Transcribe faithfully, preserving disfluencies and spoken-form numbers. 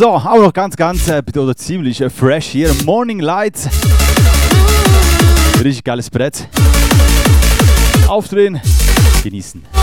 So, auch noch ganz, ganz, äh, oder ziemlich äh, fresh hier. Morning Lights. Richtig geiles Brett. Aufdrehen, genießen.